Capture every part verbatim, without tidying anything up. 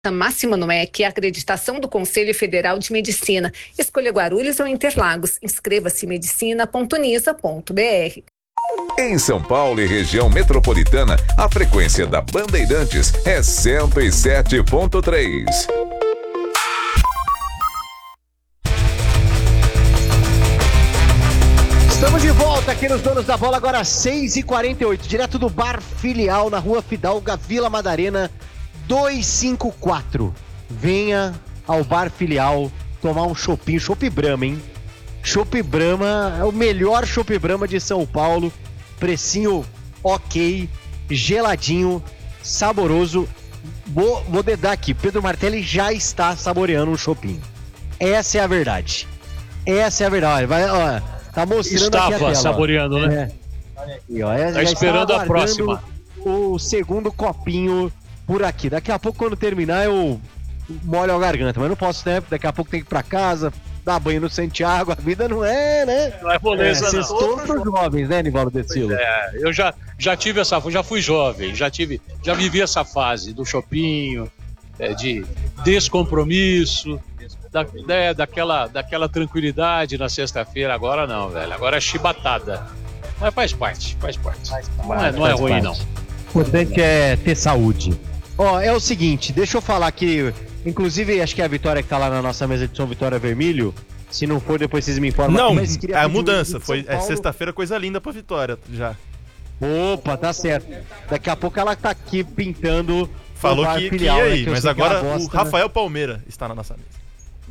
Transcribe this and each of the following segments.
Máxima no E C, a acreditação do Conselho Federal de Medicina. Escolha Guarulhos ou Interlagos. Inscreva-se em medicina ponto unisa ponto br. Em São Paulo e região metropolitana, a frequência da Bandeirantes é cento e sete ponto três. Estamos de volta aqui nos Donos da Bola, agora seis e quarenta e oito, direto do Bar Filial, na Rua Fidalga, Vila Madalena, duzentos e cinquenta e quatro. Venha ao Bar Filial tomar um chopinho, Chopp Brahma, hein? Chopp Brahma é o melhor Chopp Brahma de São Paulo, precinho ok, geladinho, saboroso. Vou, vou dedar aqui, Pedro Martelli já está saboreando um chopinho. Essa é a verdade. Essa é a verdade. Vai, ó, tá mostrando Estava aqui a tela, saboreando, ó. né? É. Aqui, ó, é, tá esperando a próxima. O segundo copinho por aqui. Daqui a pouco, quando terminar, eu molho a garganta, mas não posso, né? Daqui a pouco tem que ir pra casa, dar banho no Santiago. A vida não é, né? Não é moleza, é, não. Vocês todos jovens, né, Nivaldo Decilo? É, eu já, já tive essa, já fui jovem, já tive, já vivi essa fase do chopinho, é, de descompromisso, da, é, daquela, daquela tranquilidade na sexta-feira. Agora não, velho. Agora é chibatada. Mas faz parte, faz parte. Faz parte não é, não é ruim, parte. Não. O importante é ter saúde. Ó, é o seguinte, deixa eu falar que, inclusive, acho que é a Vitória que tá lá na nossa mesa de som, Vitória Vermelho. Se não for, depois vocês me informam. Não, mas é a mudança. Foi, é sexta-feira, coisa linda pra Vitória já. Opa, tá certo. Daqui a pouco ela tá aqui pintando. Falou que, filial, que ia aí, né, que mas agora gosta, o Rafael né? Palmeira está na nossa mesa.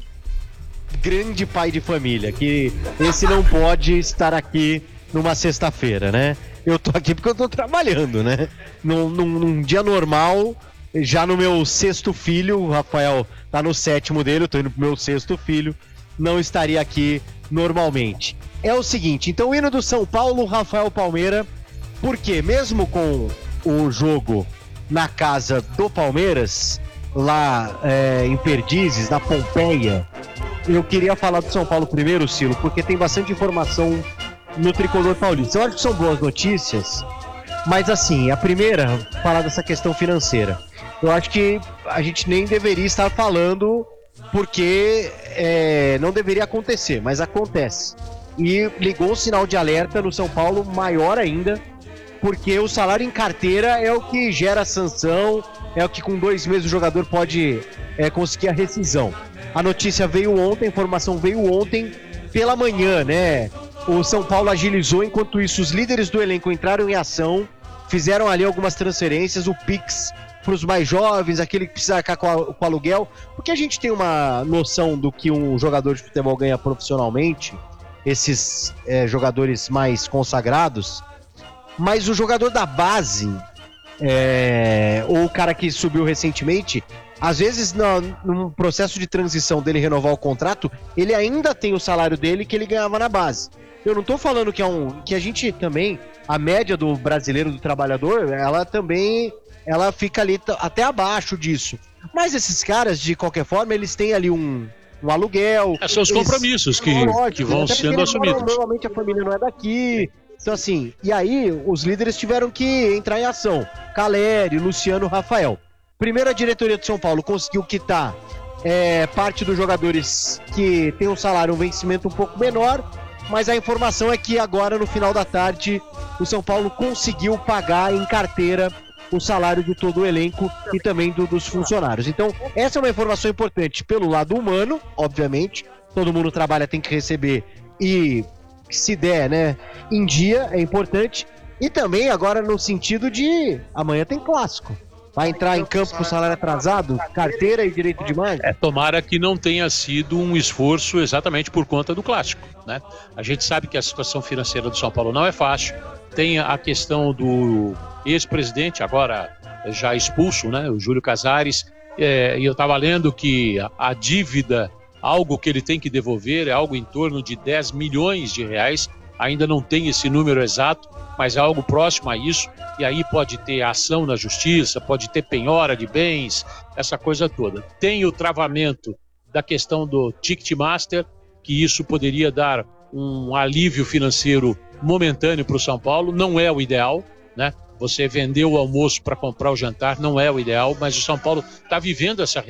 Grande pai de família, que esse não pode estar aqui numa sexta-feira, né? Eu tô aqui porque eu tô trabalhando, né? Num, num, num dia normal, já no meu sexto filho, o Rafael tá no sétimo dele, eu tô indo pro meu sexto filho, não estaria aqui normalmente. É o seguinte, então o hino do São Paulo, Rafael Palmeira, porque mesmo com o jogo na casa do Palmeiras, lá é, em Perdizes, na Pompeia, eu queria falar do São Paulo primeiro, Cilo, porque tem bastante informação no Tricolor Paulista. Eu acho que são boas notícias, mas assim, a primeira, falar dessa questão financeira. Eu acho que a gente nem deveria estar falando porque é, não deveria acontecer, mas acontece. E ligou o sinal de alerta no São Paulo maior ainda, porque o salário em carteira é o que gera sanção, é o que com dois meses o jogador pode é, conseguir a rescisão. A notícia veio ontem, a informação veio ontem pela manhã, né? O São Paulo agilizou, enquanto isso os líderes do elenco entraram em ação, fizeram ali algumas transferências, o Pix para os mais jovens, aquele que precisa arcar com, a, com aluguel, porque a gente tem uma noção do que um jogador de futebol ganha profissionalmente, esses é, jogadores mais consagrados, mas o jogador da base, é, ou o cara que subiu recentemente, às vezes no, num processo de transição dele renovar o contrato, ele ainda tem o salário dele que ele ganhava na base. Eu não tô falando que é um, que a gente também, a média do brasileiro, do trabalhador, ela também, ela fica ali t- até abaixo disso. Mas esses caras, de qualquer forma, eles têm ali um, um aluguel. É, são os eles, compromissos que, lógico, que vão sendo assumidos. Moram, normalmente a família não é daqui. Então assim, e aí os líderes tiveram que entrar em ação. Caleri, Luciano, Rafael. Primeiro, a diretoria de São Paulo conseguiu quitar é, parte dos jogadores que tem um salário, um vencimento um pouco menor, mas a informação é que agora, no final da tarde, o São Paulo conseguiu pagar em carteira o salário de todo o elenco e também do, dos funcionários. Então, essa é uma informação importante pelo lado humano, obviamente. Todo mundo trabalha, tem que receber e, se der, né, em dia, é importante. E também agora no sentido de amanhã tem clássico. Vai entrar em campo com salário atrasado, carteira e direito de imagem? É, tomara que não tenha sido um esforço exatamente por conta do clássico, né? A gente sabe que a situação financeira do São Paulo não é fácil. Tem a questão do ex-presidente, agora já expulso, né? O Júlio Casares. É, e eu estava lendo que a, a dívida, algo que ele tem que devolver, é algo em torno de dez milhões de reais. Ainda não tem esse número exato, mas é algo próximo a isso, e aí pode ter ação na justiça, pode ter penhora de bens, essa coisa toda. Tem o travamento da questão do Ticketmaster, que isso poderia dar um alívio financeiro momentâneo para o São Paulo, não é o ideal, né? você vender o almoço para comprar o jantar não é o ideal, mas o São Paulo está vivendo essa